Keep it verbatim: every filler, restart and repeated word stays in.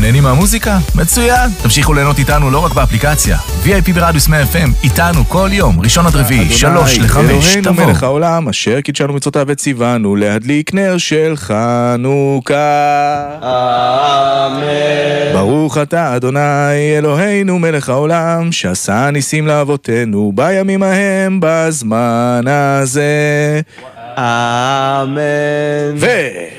נהנים מהמוזיקה? מצוין! תמשיכו ליהנות איתנו לא רק באפליקציה. וי איי פי ברדיוס מאה אף אם, איתנו כל יום, ראשון עד רביעי, שלוש לחמש, תבוא. אלוהינו מלך העולם, אשר קידשנו מצוותיו וציוונו, להדליק נר של חנוכה. אמן. ברוך אתה אדוני, אלוהינו מלך העולם, שעשה ניסים לאבותינו, בימים ההם בזמן הזה. אמן. ו...